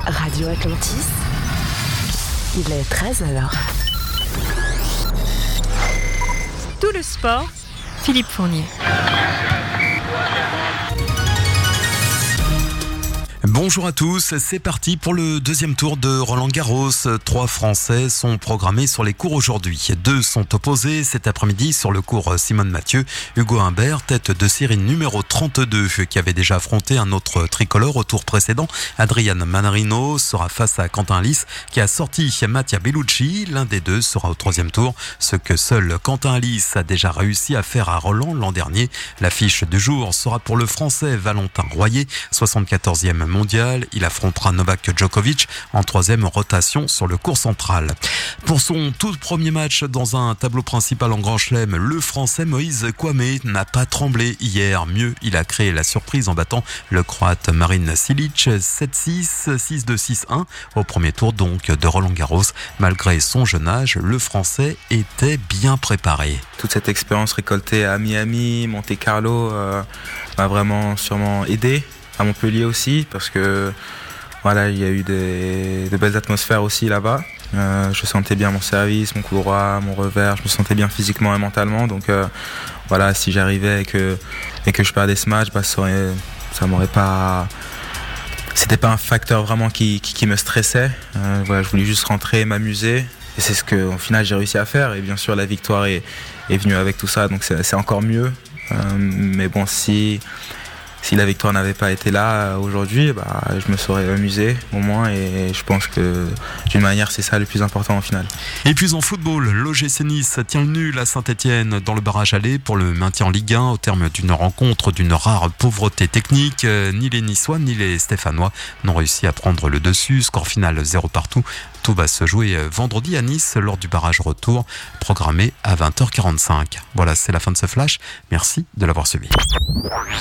Radio Atlantis, il est 13h. Tout le sport, Philippe Fournier. Bonjour à tous, c'est parti pour le deuxième tour de Roland-Garros. 3 Français sont programmés sur les cours aujourd'hui. 2 sont opposés cet après-midi sur le cours Simone Mathieu. Hugo Humbert, tête de série numéro 32, qui avait déjà affronté un autre tricolore au tour précédent. Adrian Manarino sera face à Quentin Alice, qui a sorti Mattia Bellucci. L'un des deux sera au 3e tour, ce que seul Quentin Alice a déjà réussi à faire à Roland l'an dernier. L'affiche du jour sera pour le Français Valentin Royer, 74e mondial. Il affrontera Novak Djokovic en 3e rotation sur le court central. Pour son tout premier match dans un tableau principal en Grand Chelem, le Français Moïse Kouamé n'a pas tremblé hier. Mieux, il a créé la surprise en battant le Croate Marin Cilic 7-6, 6-2, 6-1 au premier tour donc de Roland-Garros. Malgré son jeune âge, le Français était bien préparé. Toute cette expérience récoltée à Miami, Monte-Carlo m'a vraiment sûrement aidé. À Montpellier aussi, parce que voilà, il y a eu de belles atmosphères aussi là-bas. Je sentais bien mon service, mon coup droit, mon revers, je me sentais bien physiquement et mentalement. Donc voilà, si j'arrivais et que je perdais ce match, ça m'aurait pas. C'était pas un facteur vraiment qui me stressait. Voilà, je voulais juste rentrer, m'amuser. Et c'est ce que au final j'ai réussi à faire. Et bien sûr la victoire est venue avec tout ça, donc c'est encore mieux. Mais bon, si la victoire n'avait pas été là aujourd'hui, je me serais amusé au moins, et je pense que d'une manière c'est ça le plus important au final. Et puis en football, l'OGC Nice tient le nul à Saint-Etienne dans le barrage aller pour le maintien en Ligue 1 au terme d'une rencontre d'une rare pauvreté technique. Ni les Niçois ni les Stéphanois n'ont réussi à prendre le dessus. Score final 0 partout. Tout va se jouer vendredi à Nice lors du barrage retour programmé à 20h45. Voilà, c'est la fin de ce flash. Merci de l'avoir suivi.